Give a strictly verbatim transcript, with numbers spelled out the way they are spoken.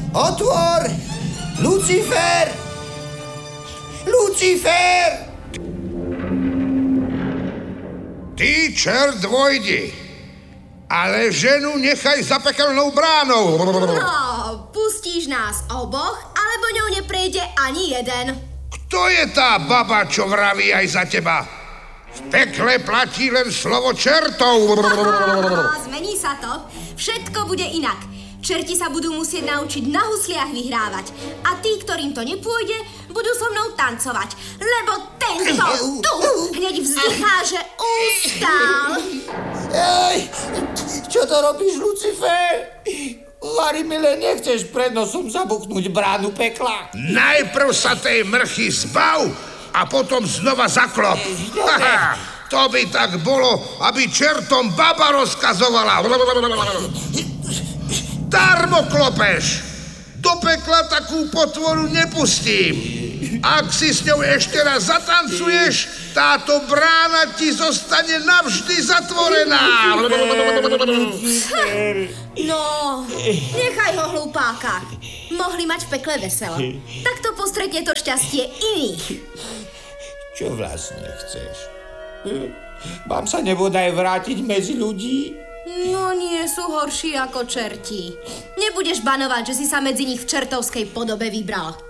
Otvor! Lucifer! Lucifer! Ty, čert, vojdi, ale ženu nechaj za pekelnou bránou. No, pustíš nás oboch, alebo ňou neprejde ani jeden. Kto je tá baba, čo vraví aj za teba? V pekle platí len slovo čertov. Aha, zmení sa to. Všetko bude inak. Čerti sa budú musieť naučiť na husliach vyhrávať. A tí, ktorým to nepôjde, budú so mnou tancovať. Lebo tento tu hneď vzdychá, že ustal. Ej, čo to robíš, Lucifer? Vari, milé, nechceš pred nosom zabuchnúť bránu pekla? Najprv sa tej mrchy zbav a potom znova zaklop. Haha, to by tak bolo, aby čertom baba rozkazovala. Darmo klopeš! Do pekla takú potvoru nepustím. Ak si s ňou ešte raz zatancuješ, táto brána ti zostane navždy zatvorená. No, nechaj ho, hlupáka. Mohli mať v pekle veselo. Takto postretne to šťastie iných. Čo vlastne chceš? Mám sa nebodaj vrátiť medzi ľudí? No nie sú horší ako čerti. Nebudeš banovať, že si sa medzi nich v čertovskej podobe vybral.